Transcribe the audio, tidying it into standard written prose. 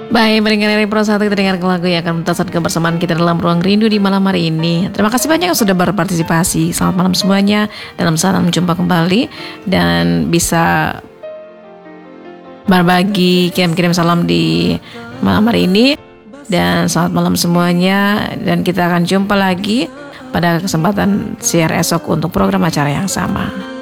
Baik, pendengar dari Pro 1, kita dengar lagu yang akan mentasar kebersamaan kita dalam ruang rindu di malam hari ini. Terima kasih banyak yang sudah berpartisipasi. Selamat malam semuanya. Dalam salam jumpa kembali dan bisa berbagi, kirim-kirim salam di malam hari ini. Dan selamat malam semuanya. Dan kita akan jumpa lagi pada kesempatan siar esok untuk program acara yang sama.